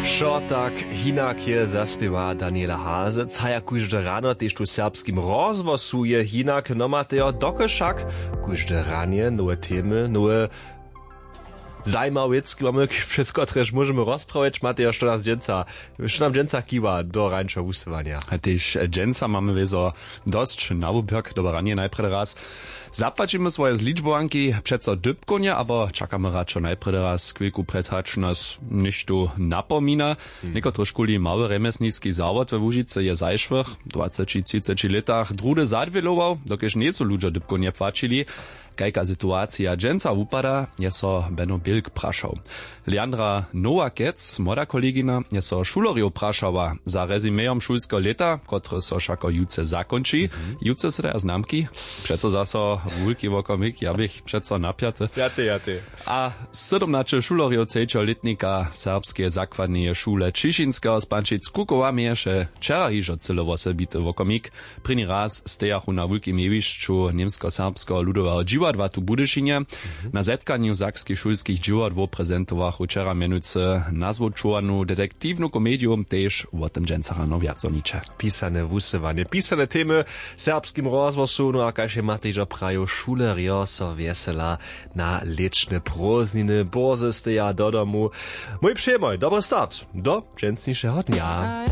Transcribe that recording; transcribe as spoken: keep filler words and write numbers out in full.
Šo tak hinak je zaspěwa Daniela Hazec, a jak kujžde rano tež tu serbskim rozwosu je hinak nomatejo dokošak, kujžde ranie nowe temy, nowe zajmawiec, przez które możemy rozprawiać, Matejo, što nas dżęca, što nam dżęca kiwa do rańsza wusywania. A też dżęca mamy wieso dość nawubierk, do ranie najpierw raz. Zapłacimy swoje zliczbowanki przeco dybkonie, aber czekamy raczej najpierw raz chwilku prethacz nas niż tu napomina. Hmm. Niekotore szkoli mały remesnicki zawod we Łużyce je zajszwych, dwadzieścia trzydzieści latach drudy zadwielował, dokież nie są ludzie dybkonie płacili. Kajka sytuacja dżęca upada, je so Benno Bilk praszał. Leandra Nowakec, młoda kolegina, je so šulerjo praszała za rezumejom szulskiego leta, które so šako juce zakończy. Mm-hmm. Juce se da znamki, przeco zaso wulki wokomik, ja bych przeco napiaty. Jaty, jaty. A siedemnaście šulerjo letnika serbskie zakładnie szule Čišinskiego z Pančic Kukowa mieše wczera hižo celowo sebity wokomik. První raz stejachu na wulkim jewiszczu niemsko-serbsko ludowego dziwadła tu Budyšinie. Mm-hmm. Na zetkaniu zakskich szulskich dziwadł prezentował wczera mianujcy nazwočuvanu detektywnu komedium, też o tym dżęcach no wiaco nicze. Pisane wusywanie, pisane temy serbskim rozwosu, no a każe Matejża prajo šulerjo so wiesela na leczne prózdniny, boze steja do domu. Mój przyjemoj, dobry start do dżęcniszego dnia.